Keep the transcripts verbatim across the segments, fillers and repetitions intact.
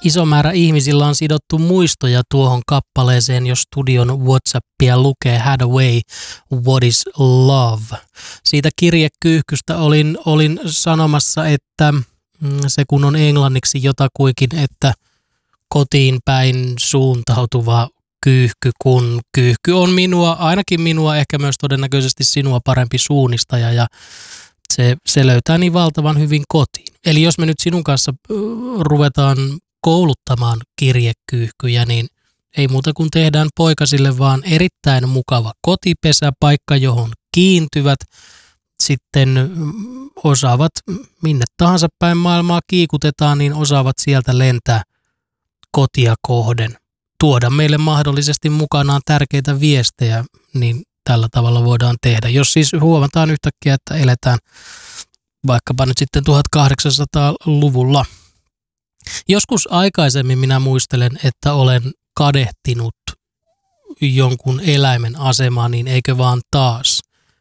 iso määrä ihmisillä on sidottu muistoja tuohon kappaleeseen, jos studion WhatsAppia lukee. Had Away, What is Love. Siitä kirjekyyhkystä olin, olin sanomassa, että se kun on englanniksi jotakuikin, että kotiin päin suuntautuva kyyhky, kun kyyhky on minua, ainakin minua, ehkä myös todennäköisesti sinua parempi suunnistaja ja se, se löytää niin valtavan hyvin kotiin. Eli jos me nyt sinun kanssa ruvetaan kouluttamaan kirjekyyhkyjä, niin ei muuta kuin tehdään poikasille vaan erittäin mukava kotipesä, paikka johon kiintyvät, sitten osaavat minne tahansa päin maailmaa kiikutetaan, niin osaavat sieltä lentää kotia kohden. Tuoda meille mahdollisesti mukanaan tärkeitä viestejä, niin tällä tavalla voidaan tehdä. Jos siis huomataan yhtäkkiä, että eletään vaikkapa nyt sitten tuhatkahdeksansataaluvulla. Joskus aikaisemmin minä muistelen, että olen kadehtinut jonkun eläimen asemaa, niin eikö vaan taas.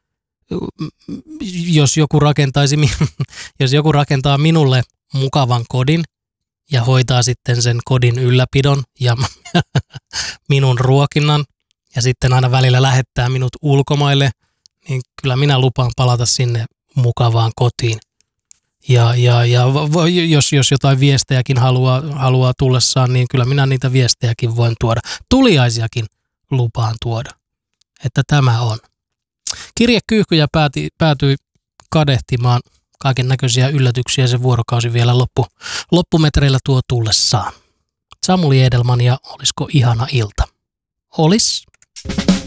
Jos joku rakentaisi, jos joku rakentaa minulle mukavan kodin ja hoitaa sitten sen kodin ylläpidon ja minun ruokinnan ja sitten aina välillä lähettää minut ulkomaille, niin kyllä minä lupaan palata sinne mukavaan kotiin. Ja, ja, ja jos, jos jotain viestejäkin haluaa, haluaa tullessaan, niin kyllä minä niitä viestejäkin voin tuoda. Tuliaisiakin lupaan tuoda, että tämä on. Kirjekyyhkyjä pääti, päätyi kadehtimaan kaiken näköisiä yllätyksiä, se vuorokausi vielä loppu, loppumetreillä tuo tullessaan. Samuli Edelman ja olisiko ihana ilta? Olis.